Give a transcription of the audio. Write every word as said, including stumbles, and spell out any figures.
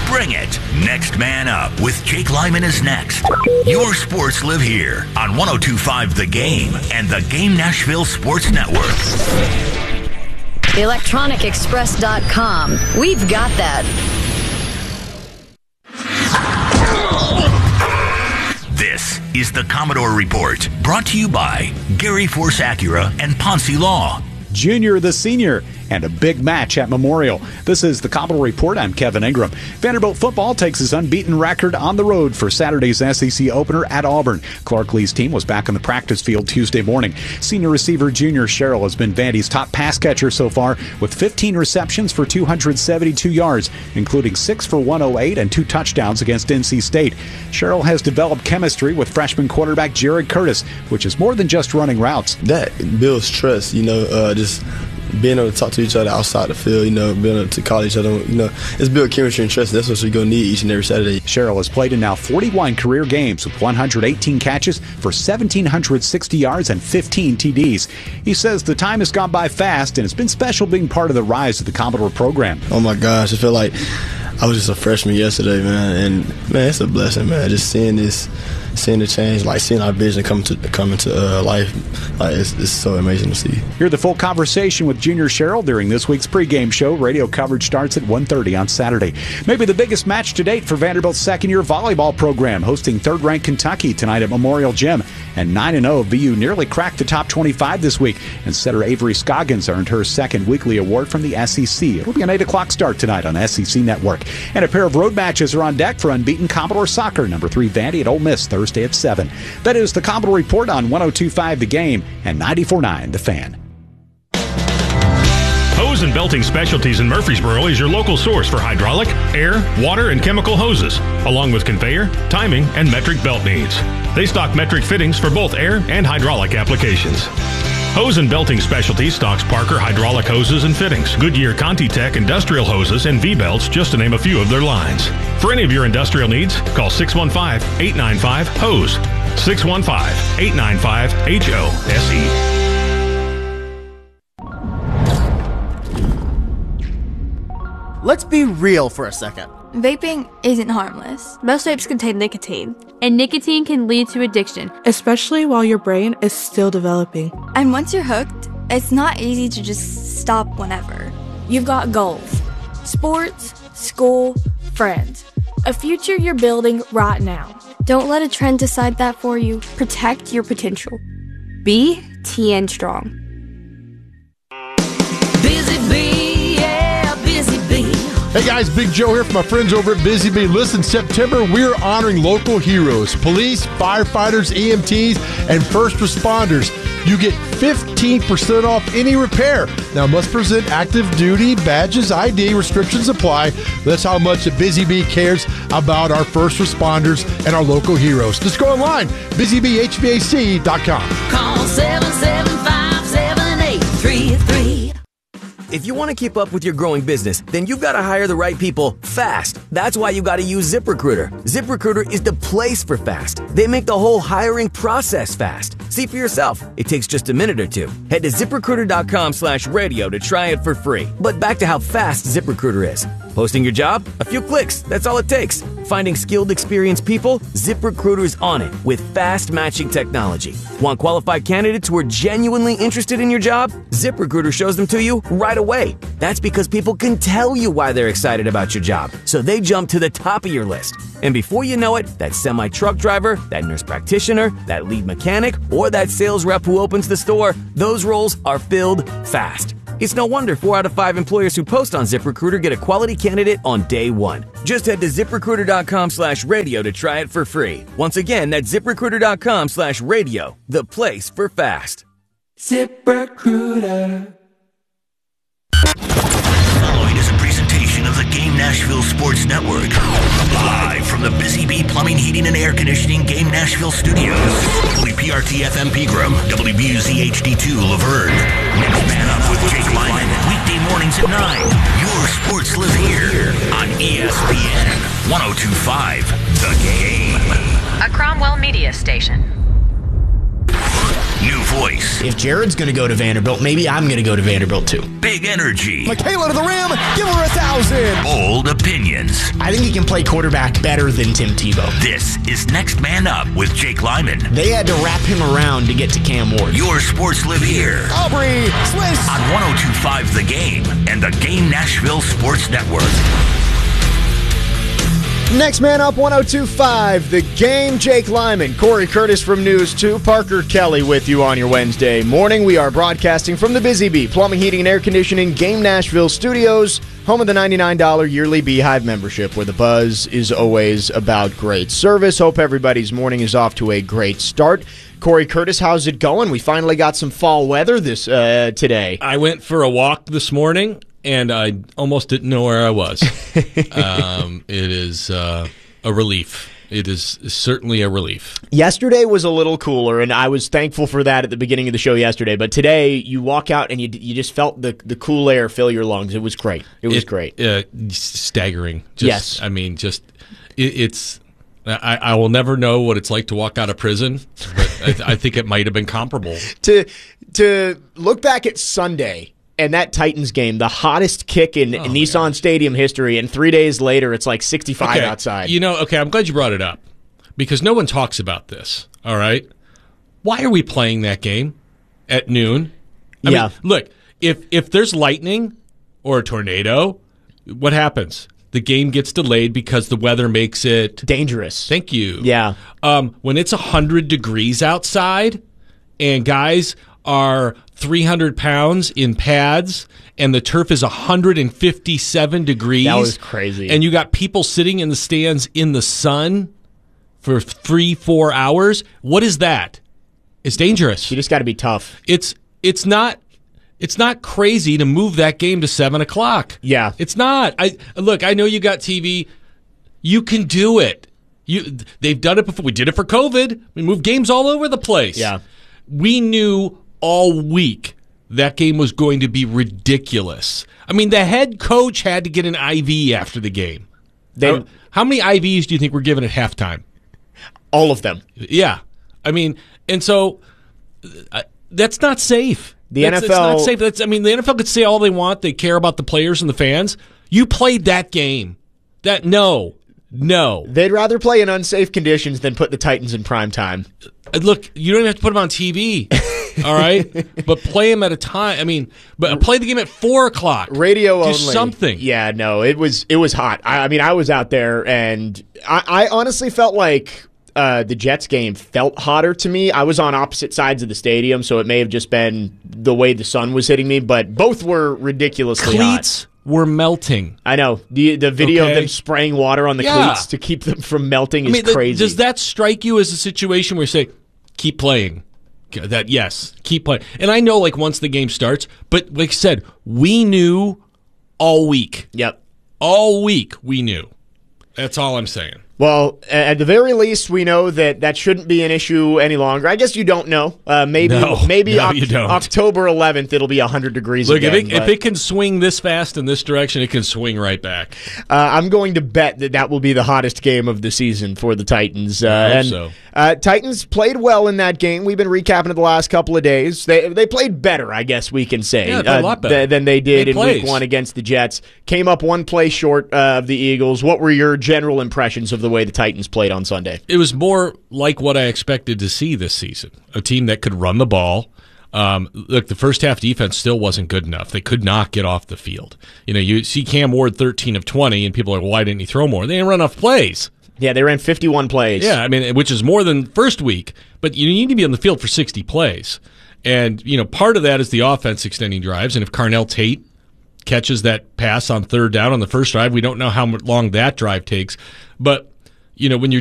Bring it. Next Man Up with Jake Lyman is next. Your sports live here on one oh two point five The Game and the Game Nashville Sports Network. electronic express dot com. We've got that. This is the Commodore Report, brought to you by Gary Force Acura and Ponce Law. Junior the senior, and a big match at Memorial. This is the Commodore Report. I'm Kevin Ingram. Vanderbilt football takes his unbeaten record on the road for Saturday's S E C opener at Auburn. Clark Lee's team was back on the practice field Tuesday morning. Senior receiver Junior Sherrill has been Vandy's top pass catcher so far with fifteen receptions for two hundred seventy-two yards, including six for one oh eight and two touchdowns against N C State. Sherrill has developed chemistry with freshman quarterback Jared Curtis, which is more than just running routes. That builds trust, you know, uh, just being able to talk to each other outside the field, you know, being able to call each other, you know, it's build chemistry and trust. That's what you're going to need each and every Saturday. Sherrill has played in now forty-one career games with one hundred eighteen catches for one thousand seven hundred sixty yards and fifteen T Ds. He says the time has gone by fast, and it's been special being part of the rise of the Commodore program. Oh, my gosh, I feel like I was just a freshman yesterday, man, and, man, it's a blessing, man, just seeing this, seeing the change, like seeing our vision come to come into uh, life. Like, it's, it's so amazing to see. Hear the full conversation with Junior Sherrill during this week's pregame show. Radio coverage starts at one thirty on Saturday. Maybe the biggest match to date for Vanderbilt's second-year volleyball program, hosting third-ranked Kentucky tonight at Memorial Gym. And nine and oh, V U nearly cracked the top twenty-five this week, and setter Avery Scoggins earned her second weekly award from the S E C. It'll be an eight o'clock start tonight on S E C Network. And a pair of road matches are on deck for unbeaten Commodore soccer. Number three Vandy at Ole Miss Thursday at seven. That is the Commodore Report on one oh two point five The Game and ninety-four point nine The Fan. Hose and Belting Specialties in Murfreesboro is your local source for hydraulic, air, water, and chemical hoses, along with conveyor, timing, and metric belt needs. They stock metric fittings for both air and hydraulic applications. Hose and Belting Specialties stocks Parker hydraulic hoses and fittings, Goodyear ContiTech industrial hoses, and V-belts, just to name a few of their lines. For any of your industrial needs, call six one five, eight nine five, H O S E, six one five, eight nine five, H O S E. Let's be real for a second. Vaping isn't harmless. Most vapes contain nicotine. And nicotine can lead to addiction, especially while your brain is still developing. And once you're hooked, it's not easy to just stop whenever. You've got goals. Sports, school, friends. A future you're building right now. Don't let a trend decide that for you. Protect your potential. Be T N Strong. Busy Bee, yeah, Busy Bee. Hey guys, Big Joe here from my friends over at Busy Bee. Listen, September, we're honoring local heroes, police, firefighters, E M Ts, and first responders. You get fifteen percent off any repair. Now, must present active duty badges, I D, restrictions apply. That's how much the Busy Bee cares about our first responders and our local heroes. Just go online, busy bee h v a c dot com. Call seven seven five, seven eight three three. If you want to keep up with your growing business, then you've got to hire the right people fast. That's why you got to use ZipRecruiter. ZipRecruiter is the place for fast. They make the whole hiring process fast. See for yourself. It takes just a minute or two. Head to ZipRecruiter.com slash radio to try it for free. But back to how fast ZipRecruiter is. Posting your job? A few clicks. That's all it takes. Finding skilled, experienced people? ZipRecruiter's on it with fast matching technology. Want qualified candidates who are genuinely interested in your job? ZipRecruiter shows them to you right away. That's because people can tell you why they're excited about your job, so they jump to the top of your list. And before you know it, that semi-truck driver, that nurse practitioner, that lead mechanic, or that sales rep who opens the store, those roles are filled fast. It's no wonder four out of five employers who post on ZipRecruiter get a quality candidate on day one. Just head to ZipRecruiter.com slash radio to try it for free. Once again, that's ZipRecruiter.com slash radio, the place for fast. ZipRecruiter. Following is a presentation of the Game Nashville Sports Network. Live from the Busy Bee Plumbing, Heating, and Air Conditioning Game Nashville Studios. W P R T F M Pegram, W B U Z H D two Laverne. Next Man Up with Jake Lyman. Weekday mornings at nine. Your sports live here on E S P N one oh two point five The Game. A Cromwell Media Station. New voice. If Jared's going to go to Vanderbilt, maybe I'm going to go to Vanderbilt too. Big energy. Michaela to the rim. Give her a thousand. Bold opinions. I think he can play quarterback better than Tim Tebow. This is Next Man Up with Jake Lyman. They had to wrap him around to get to Cam Ward. Your sports live here. Aubrey Swiss. On one oh two point five The Game and the Game Nashville Sports Network. Next Man Up, one oh two point five The Game. Jake Lyman, Corey Curtis from News two, Parker Kelly with you on your Wednesday morning. We are broadcasting from the Busy Bee Plumbing, Heating, and Air Conditioning Game Nashville Studios, home of the ninety-nine dollars yearly Beehive membership, where the buzz is always about great service. Hope everybody's morning is off to a great start. Corey Curtis, how's it going? We finally got some fall weather this uh, today. I went for a walk this morning, and I almost didn't know where I was. um, it is uh, a relief. It is certainly a relief. Yesterday was a little cooler, and I was thankful for that at the beginning of the show yesterday. But today, you walk out, and you you just felt the, the cool air fill your lungs. It was great. It was it, great. Uh, staggering. Just, yes. I mean, just, it, it's... I, I will never know what it's like to walk out of prison, but I, th- I think it might have been comparable. to to look back at Sunday and that Titans game, the hottest kick in, Oh, in Nissan God. Stadium history, and three days later it's like sixty-five okay. outside. You know, okay, I'm glad you brought it up because no one talks about this, all right? Why are we playing that game at noon? I yeah. mean, look, if if there's lightning or a tornado, what happens? The game gets delayed because the weather makes it dangerous. Thank you. Yeah. Um, when it's one hundred degrees outside and guys are three hundred pounds in pads and the turf is one hundred fifty-seven degrees. That was crazy. And you got people sitting in the stands in the sun for three, four hours. What is that? It's dangerous. You just got to be tough. It's it's not. It's not crazy to move that game to seven o'clock. Yeah, it's not. I look. I know you got T V. You can do it. You. They've done it before. We did it for COVID. We moved games all over the place. Yeah. We knew all week that game was going to be ridiculous. I mean, the head coach had to get an I V after the game. They, how, how many I Vs do you think were given at halftime? All of them. Yeah. I mean, and so uh, that's not safe. The That's, N F L. It's not safe. That's, I mean, the N F L could say all they want. They care about the players and the fans. You played that game. That no, no. They'd rather play in unsafe conditions than put the Titans in prime time. Look, you don't even have to put them on T V. All right, but play them at a time. I mean, but play the game at four o'clock. Radio Do only. something. Yeah, no, it was it was hot. I, I mean, I was out there, and I, I honestly felt like. Uh, the Jets game felt hotter to me. I was on opposite sides of the stadium, so it may have just been the way the sun was hitting me, but both were ridiculously Cleats hot. were melting. I know. The the video Okay. of them spraying water on the Yeah. cleats to keep them from melting I is mean, th- crazy. does that strike you as a situation where you say, keep playing? That yes, keep playing. And I know, like, once the game starts, but like I said, we knew all week. Yep. All week we knew. That's all I'm saying. Well, at the very least, we know that that shouldn't be an issue any longer. I guess you don't know. Uh, maybe No, maybe no, Oc- you don't. October eleventh, it'll be one hundred degrees Look, again. if, it, but, if it can swing this fast in this direction, it can swing right back. uh, I'm going to bet that that will be the hottest game of the season for the Titans. Uh, I hope and, so. Uh, Titans played well in that game. We've been recapping it the last couple of days. They they played better, I guess we can say, Yeah, they played a lot better. th- than they did Made in plays. Week One against the Jets. Came up one play short uh, of the Eagles. What were your general impressions of the way the Titans played on Sunday? It was more like what I expected to see this season. A team that could run the ball. Um, look, the first half defense still wasn't good enough. They could not get off the field. You know, you see Cam Ward thirteen of twenty, and people are like, well, why didn't he throw more? They didn't run enough plays. Yeah, they ran fifty-one plays. Yeah, I mean, which is more than first week. But you need to be on the field for sixty plays. And, you know, part of that is the offense extending drives. And if Carnell Tate catches that pass on third down on the first drive, we don't know how long that drive takes. But, you know, when you're